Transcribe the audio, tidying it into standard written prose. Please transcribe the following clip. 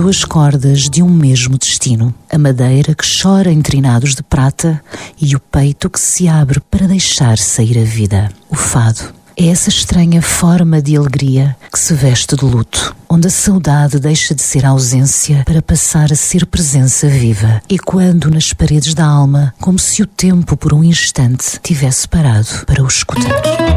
duas cordas de um mesmo destino. A madeira que chora em trinados de prata e o peito que se abre para deixar sair a vida. O fado é essa estranha forma de alegria que se veste de luto, onde a saudade deixa de ser ausência para passar a ser presença viva, ecoando nas paredes da alma como se o tempo por um instante tivesse parado para o escutar.